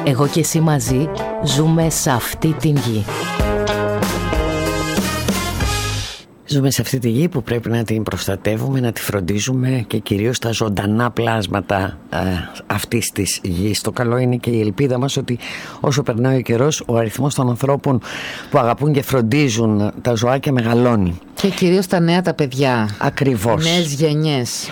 Εγώ και εσύ μαζί ζούμε σε αυτή την γη. Ζούμε σε αυτή τη γη που πρέπει να την προστατεύουμε, να τη φροντίζουμε και κυρίως τα ζωντανά πλάσματα αυτής της γης. Το καλό είναι και η ελπίδα μας ότι όσο περνάει ο καιρός, ο αριθμός των ανθρώπων που αγαπούν και φροντίζουν τα ζωάκια μεγαλώνει. Και κυρίως τα νέα τα παιδιά. Ακριβώς. Νέες γενιές.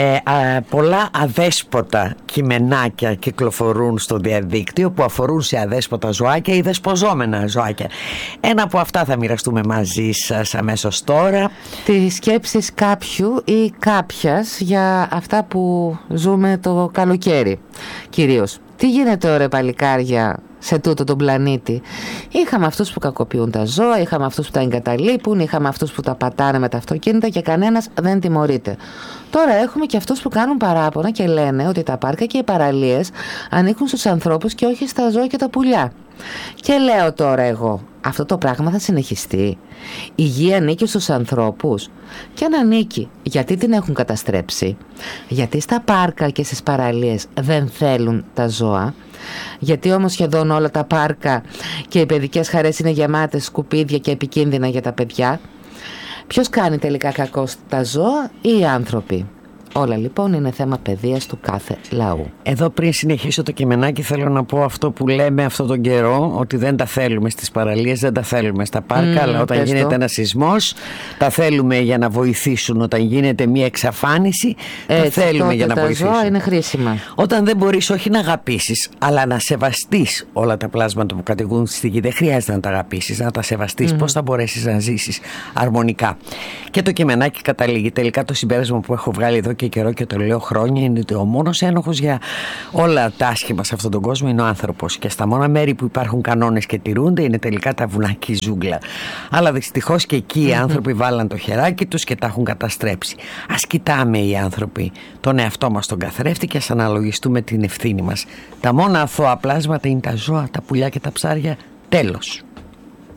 Πολλά αδέσποτα κειμενάκια κυκλοφορούν στο διαδίκτυο που αφορούν σε αδέσποτα ζωάκια ή δεσποζόμενα ζωάκια. Ένα από αυτά θα μοιραστούμε μαζί σας αμέσως τώρα. Τις σκέψεις κάποιου ή κάποιας για αυτά που ζούμε το καλοκαίρι κυρίως. Τι γίνεται ωραία παλικάρια σε τούτο τον πλανήτη? Είχαμε αυτούς που κακοποιούν τα ζώα, είχαμε αυτούς που τα εγκαταλείπουν, είχαμε αυτούς που τα πατάνε με τα αυτοκίνητα και κανένας δεν τιμωρείται. Τώρα έχουμε και αυτούς που κάνουν παράπονα και λένε ότι τα πάρκα και οι παραλίες ανήκουν στους ανθρώπους και όχι στα ζώα και τα πουλιά. Και λέω τώρα εγώ, αυτό το πράγμα θα συνεχιστεί? Η γη ανήκει στους ανθρώπους? Και αν ανήκει, γιατί την έχουν καταστρέψει? Γιατί στα πάρκα και στις παραλίες δεν θέλουν τα ζώα? Γιατί όμως σχεδόν όλα τα πάρκα και οι παιδικές χαρές είναι γεμάτες σκουπίδια και επικίνδυνα για τα παιδιά? Ποιος κάνει τελικά κακό στα ζώα ή οι άνθρωποι? Όλα λοιπόν είναι θέμα παιδείας του κάθε λαού. Εδώ πριν συνεχίσω το κειμενάκι θέλω να πω αυτό που λέμε αυτόν τον καιρό, ότι δεν τα θέλουμε στις παραλίες, δεν τα θέλουμε στα πάρκα, αλλά όταν γίνεται ένας σεισμός τα θέλουμε για να βοηθήσουν, όταν γίνεται μια εξαφάνιση τα θέλουμε για να βοηθήσουν. Τα ζώα είναι χρήσιμα. Όταν δεν μπορείς όχι να αγαπήσεις αλλά να σεβαστείς όλα τα πλάσματα που κατοικούν στη γη, δεν χρειάζεται να τα αγαπήσεις, να τα σεβαστείς. Πώς θα μπορέσεις να ζήσεις αρμονικά? Και το κειμενάκι καταλήγει τελικά, το συμπέρασμα που έχω βγάλει εδώ και καιρό και το λέω χρόνια, είναι ότι ο μόνος ένοχος για όλα τα άσχημα σε αυτόν τον κόσμο είναι ο άνθρωπος, και στα μόνα μέρη που υπάρχουν κανόνες και τηρούνται είναι τελικά τα βουνά και η ζούγκλα. Αλλά δυστυχώς και εκεί οι άνθρωποι βάλαν το χεράκι τους και τα έχουν καταστρέψει. Ας κοιτάμε οι άνθρωποι τον εαυτό μας τον καθρέφτη και ας αναλογιστούμε την ευθύνη μας. Τα μόνα αθώα πλάσματα είναι τα ζώα, τα πουλιά και τα ψάρια. Τέλος.